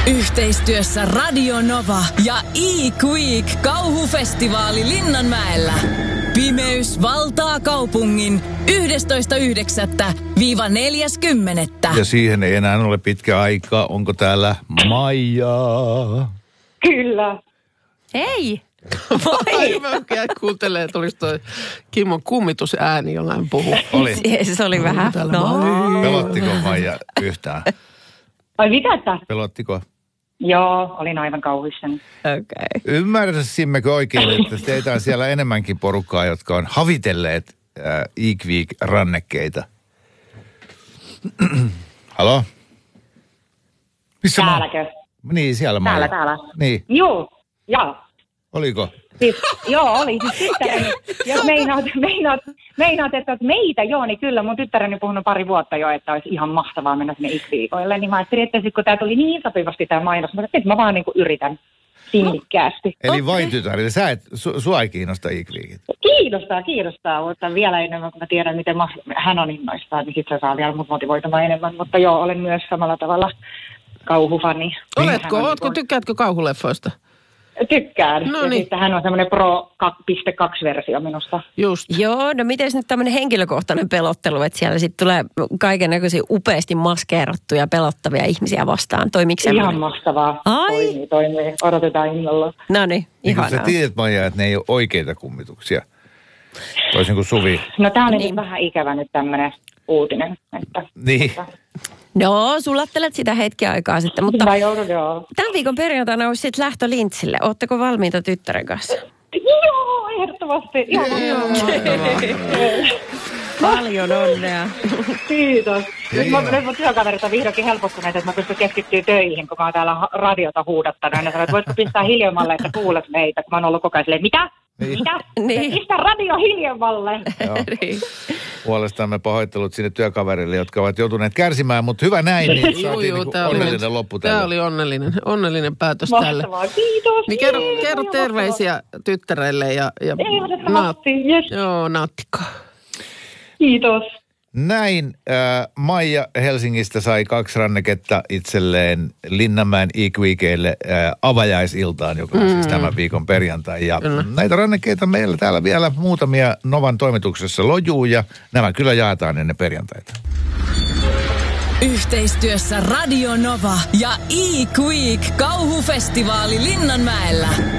Yhteistyössä Radio Nova ja E-Quick kauhufestivaali Linnanmäellä. Pimeys valtaa kaupungin 11.9.–40. Ja siihen ei enää ole pitkä aika. Onko täällä Maijaa? Kyllä. Hei! Ai mä kuuntelee, että olisi toi Kimmon kummitusääni, jolla hän puhuu. Oli. Se oli vähän. No. Pelottiko Maija yhtään? Ai mitä että? Pelottiko? Joo, olin aivan kauhuissani. Okay. Ymmärsimmekö oikein, että teitä on siellä enemmänkin porukkaa, jotka on havitelleet E-Quick-rannekkeita? Halo? Missä Täälläkö? Niin, siellä Maija. Täällä. Niin. Joo, Oliko? Siis, joo, oli. Siis tyttäreni, jos meinaat, että meitä, joo, niin kyllä mun tyttäreni puhunut pari vuotta jo, että olisi ihan mahtavaa mennä sinne X-viikoille. Niin mä ajattelin, että kun tää tuli niin sopivasti tää mainos, että mä vaan niinku yritän sinnikkäästi. Eli vain tytärille. Sua ei kiinnosta X-viikit? Kiinnostaa, mutta vielä enemmän, kun mä tiedän, miten hän on innoistaan, niin sit se saa vielä mut motivoitumaan enemmän. Mutta joo, olen myös samalla tavalla kauhufani. Tykkäätkö kauhuleffoista? Tykkään. No ja niin. sitten hän on semmoinen Pro 2.2-versio minusta. Just. Joo, no miten nyt tämmöinen henkilökohtainen pelottelu, että siellä sitten tulee kaiken näköisiä upeasti maskeerattuja pelottavia ihmisiä vastaan. Toimiiko semmoinen? Ihan mahtavaa. Ai. Toimii. Odotetaan innolla. No niin, ihanaa. Sä tiedät, Maija, että ne ei ole oikeita kummituksia. Toisin kuin Suvi. No tää oli nyt vähän ikävä nyt tämmönen uutinen. Että, Niin. No, sulattelet sitä hetki aikaa sitten, mutta mä joudun, joo. tämän viikon perjantaina olisi sitten lähtö Lintsille. Ootteko valmiita tyttären kanssa? Joo, ehdottomasti. Joo. Paljon onnea. Kiitos. Nyt mun työkaverit on vihdoinkin helpottuneet, että mä pystyn keskittyä töihin, kun mä oon täällä radiota huudattanut. Ja ne sanoo, että voitko pistää hiljemmalle, että kuulet meitä, kun mä oon ollut koko ajan silleen, mitä? Mitä? Niin. Pistä radio hiljemmalle. Niin. Puolestaan me pahoittelut sinne työkaverille, jotka ovat joutuneet kärsimään, mutta hyvä näin, niin saatiin onnellinen loppu tälle. Tämä oli onnellinen päätös tälle. Mahtavaa, kiitos. Niin kerro terveisiä tyttäreille ja Ehdottomasti, yes. Joo, nauttikaa. Kiitos. Näin Maija Helsingistä sai 2 ranneketta itselleen Linnanmäen E-Quickille avajaisiltaan, joka on siis tämän viikon perjantai. Ja näitä rannekkeita meillä täällä vielä muutamia Novan toimituksessa lojuu ja nämä kyllä jaetaan ennen perjantaita. Yhteistyössä Radio Nova ja E-Quick kauhufestivaali Linnanmäellä.